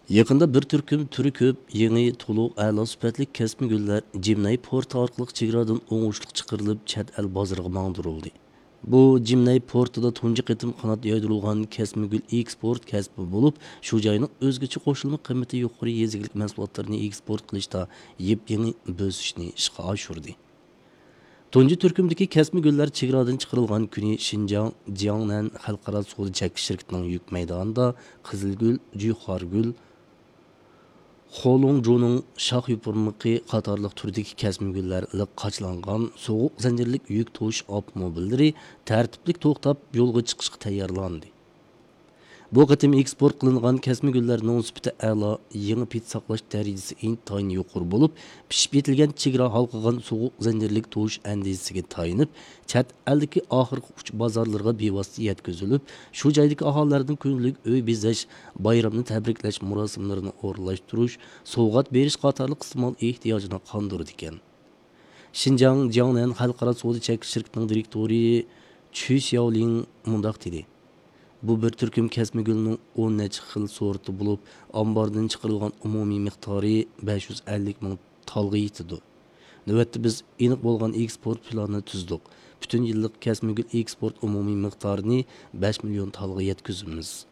Yaqında bir turkum turi ko'p, yangi, to'liq, a'lo sifatli kasbi gullar Jimnay porti orqali chegaradan o'ng'ishli chiqarilib, chet el bozoriga mangdirildi. Bu Jimnay portida tunji qitim qanot yoydirilgan kasbi gul eksport kasbi bo'lib, shu joyning o'zgacha qo'shilma qiymati yuqori yezilik mahsulotlarini eksport qilishda yep-yangi bosishni ishga oshirdi. Tunji turkumdagi kasbi gullar chegaradan chiqarilgan kuni Xinjiang Jiangnan xalqaro savdo chekish shirkatining yuk maydonida Qizilgul, Juyxorgul, Xolongjuning shox yupurmiqi qatorliq turdagi kasbi gullar qochlangan sovuq zanjirlik yuk to'sh avtomobillari tartiblik to'xtab yo'lga chiqishga tayyorlandi. Bu qatim eksport qilingan kasbi gullarning sifati a'lo, yangi pit saqlash darajasi intayin yuqori bo'lib, pishib yetilgan chegara halqagan sovuq zanjirlik to'sh andisiga tayinib, chat eldagi oxirgi uch bozorlarga bevosita yetkazilib, shu joydagi aholilarning kunlik uy bezash, bayramni tabriklash marosimlarini o'rinlashtirish, sovg'at berish qatorliq iste'mol ehtiyojini qondirdi ekan. Xinjiang Jiangnan xalqaro savdo chekish shirkatining direktori Chu Xiaoling mundaq dedi. Bu bir turkum kasbi gulning 10 necha xil sorti bo'lib, ombordan chiqarilgan umumiy miqdori 550 ming talga yetadi. Navbatda biz aniq bo'lgan eksport planini tuzdik. Butun yillik kasbi gul eksport umumiy miqdorini 5 million talga yetkazamiz.